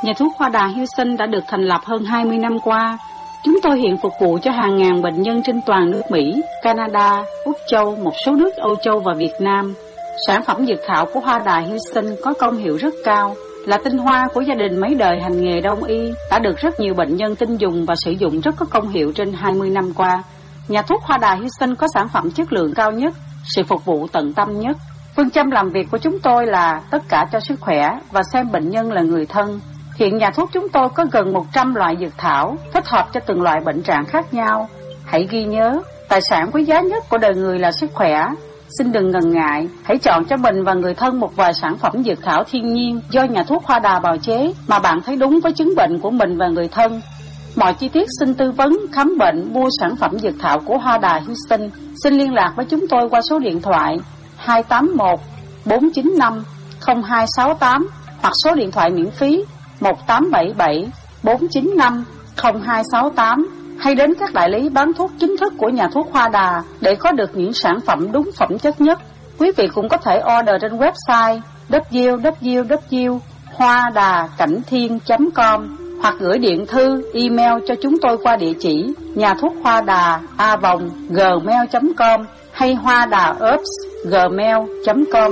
Nhà thuốc Hoa Đà Houston đã được thành lập hơn 20 năm qua. Chúng tôi hiện phục vụ cho hàng ngàn bệnh nhân trên toàn nước Mỹ, Canada, Úc Châu, một số nước Âu Châu và Việt Nam. Sản phẩm dược thảo của Hoa Đà Houston có công hiệu rất cao, là tinh hoa của gia đình mấy đời hành nghề đông y, đã được rất nhiều bệnh nhân tin dùng và sử dụng rất có công hiệu trên 20 năm qua. Nhà thuốc Hoa Đà Houston có sản phẩm chất lượng cao nhất, sự phục vụ tận tâm nhất. Phương châm làm việc của chúng tôi là tất cả cho sức khỏe và xem bệnh nhân là người thân. Hiện nhà thuốc chúng tôi có gần 100 loại dược thảo, thích hợp cho từng loại bệnh trạng khác nhau. Hãy ghi nhớ, tài sản quý giá nhất của đời người là sức khỏe. Xin đừng ngần ngại, hãy chọn cho mình và người thân một vài sản phẩm dược thảo thiên nhiên do nhà thuốc Hoa Đà bào chế mà bạn thấy đúng với chứng bệnh của mình và người thân. Mọi chi tiết xin tư vấn, khám bệnh, mua sản phẩm dược thảo của Hoa Đà Houston. Xin liên lạc với chúng tôi qua số điện thoại 281 495 0268 hoặc số điện thoại miễn phí 1877 495 0268, hay đến các đại lý bán thuốc chính thức của nhà thuốc Hoa Đà để có được những sản phẩm đúng phẩm chất nhất. Quý vị cũng có thể order trên website www.hoadacảnhthiên.com hoặc gửi điện thư, email cho chúng tôi qua địa chỉ nhà thuốc Hoa Đà @gmail.com hay hoadaherbs@gmail.com.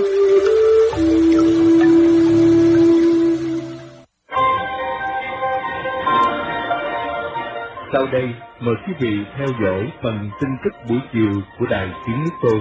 Sau đây, mời quý vị theo dõi phần tin tức buổi chiều của Đài Tiếng Nước Tôi.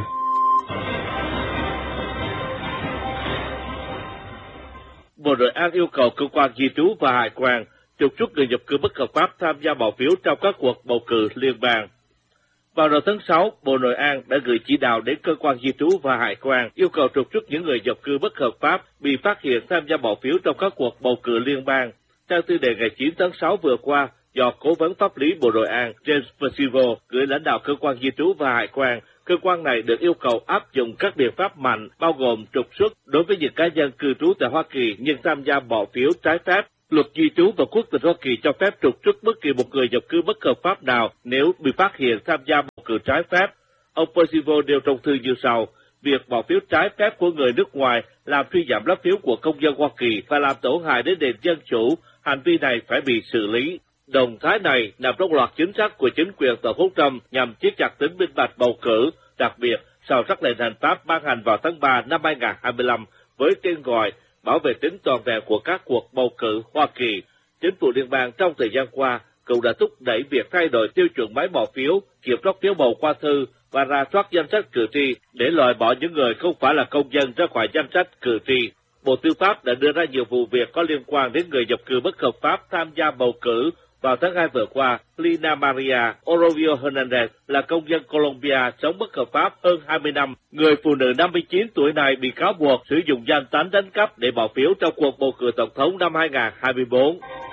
Bộ Nội an yêu cầu cơ quan di trú và hải quan trục xuất người nhập cư bất hợp pháp tham gia bỏ phiếu trong các cuộc bầu cử liên bang. Vào đầu tháng 6, Bộ Nội an đã gửi chỉ đạo đến cơ quan di trú và hải quan yêu cầu trục xuất những người nhập cư bất hợp pháp bị phát hiện tham gia bỏ phiếu trong các cuộc bầu cử liên bang. Trang thư đề ngày 9 tháng 6 vừa qua, do Cố vấn pháp lý Bộ Nội an James Percival gửi lãnh đạo cơ quan di trú và hải quan, cơ quan này được yêu cầu áp dụng các biện pháp mạnh, bao gồm trục xuất đối với những cá nhân cư trú tại Hoa Kỳ nhưng tham gia bỏ phiếu trái phép. Luật di trú và quốc tịch Hoa Kỳ cho phép trục xuất bất kỳ một người nhập cư bất hợp pháp nào nếu bị phát hiện tham gia bầu cử trái phép. Ông Percival nêu trong thư như sau: việc bỏ phiếu trái phép của người nước ngoài làm suy giảm lá phiếu của công dân Hoa Kỳ và làm tổn hại đến nền dân chủ. Hành vi này phải bị xử lý. Động thái này nằm trong loạt chính sách của chính quyền Tổng thống Trump nhằm siết chặt tính minh bạch bầu cử, đặc biệt sau sắc lệnh hành pháp ban hành vào tháng 3 năm 2025 với tên gọi bảo vệ tính toàn vẹn của các cuộc bầu cử Hoa Kỳ. Chính phủ liên bang trong thời gian qua cũng đã thúc đẩy việc thay đổi tiêu chuẩn máy bỏ phiếu, kiểm soát phiếu bầu qua thư và rà soát danh sách cử tri để loại bỏ những người không phải là công dân ra khỏi danh sách cử tri. Bộ Tư pháp đã đưa ra nhiều vụ việc có liên quan đến người nhập cư bất hợp pháp tham gia bầu cử. Vào tháng 2 vừa qua, Lina Maria Orovio Hernandez là công dân Colombia sống bất hợp pháp hơn 20 năm. Người phụ nữ 59 tuổi này bị cáo buộc sử dụng danh tánh đánh cắp để bỏ phiếu trong cuộc bầu cử tổng thống năm 2024.